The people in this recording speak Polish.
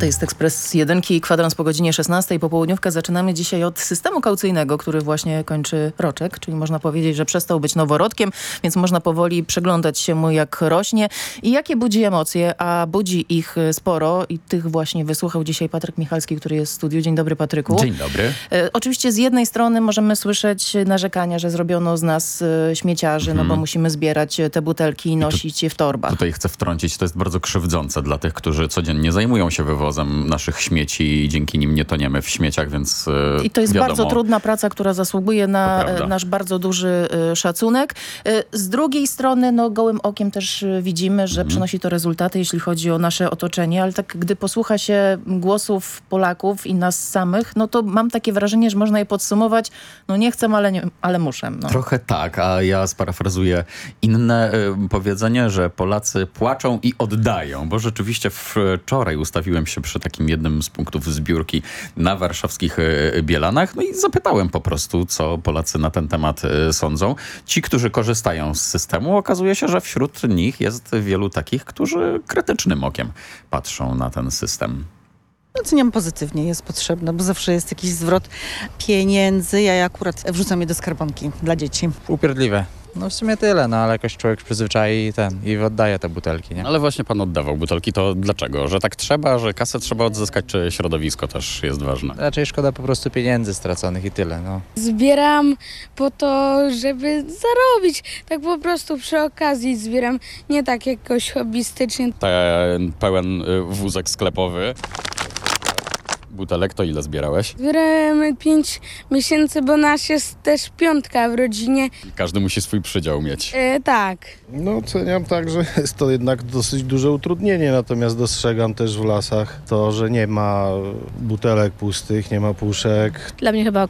To jest Ekspres Jedynki, kwadrans po godzinie 16. Popołudniówkę zaczynamy dzisiaj od systemu kaucyjnego, który właśnie kończy roczek, czyli można powiedzieć, że przestał być noworodkiem, więc można powoli przyglądać się mu, jak rośnie i jakie budzi emocje, a budzi ich sporo i tych właśnie wysłuchał dzisiaj Patryk Michalski, który jest w studiu. Dzień dobry, Patryku. Dzień dobry. Oczywiście z jednej strony możemy słyszeć narzekania, że zrobiono z nas śmieciarzy, no bo musimy zbierać te butelki i nosić je w torbach. Tutaj chcę wtrącić, to jest bardzo krzywdzące dla tych, którzy codziennie zajmują się wywozem naszych śmieci i dzięki nim nie toniemy w śmieciach, więc I to jest wiadomo. bardzo trudna praca, która zasługuje na nasz bardzo duży szacunek. Z drugiej strony, no gołym okiem też widzimy, że przynosi to rezultaty, jeśli chodzi o nasze otoczenie, ale tak gdy posłucha się głosów Polaków i nas samych, no to mam takie wrażenie, że można je podsumować, no nie chcę, ale muszę. No. Trochę tak, a ja sparafrazuję inne powiedzenie, że Polacy płaczą i oddają, bo rzeczywiście wczoraj ustawiłem się przy takim jednym z punktów zbiórki na warszawskich Bielanach, no i zapytałem po prostu, co Polacy na ten temat sądzą. Ci, którzy korzystają z systemu, okazuje się, że wśród nich jest wielu takich, którzy krytycznym okiem patrzą na ten system. Oceniam pozytywnie, jest potrzebne, bo zawsze jest jakiś zwrot pieniędzy. Ja akurat wrzucam je do skarbonki dla dzieci. Upierdliwe. No w sumie tyle, no ale jakoś człowiek przyzwyczai i oddaje te butelki, nie? Ale właśnie pan oddawał butelki, to dlaczego? Że tak trzeba, że kasę trzeba odzyskać, czy środowisko też jest ważne? Raczej szkoda po prostu pieniędzy straconych i tyle, no. Zbieram po to, żeby zarobić. Tak po prostu przy okazji zbieram, nie tak jakoś hobbystycznie. Ten pełen wózek sklepowy butelek, to ile zbierałeś? Zbieramy 5 miesięcy, bo nas jest też 5 w rodzinie. Każdy musi swój przydział mieć. Tak. No oceniam tak, że jest to jednak dosyć duże utrudnienie, natomiast dostrzegam też w lasach to, że nie ma butelek pustych, nie ma puszek. Dla mnie chyba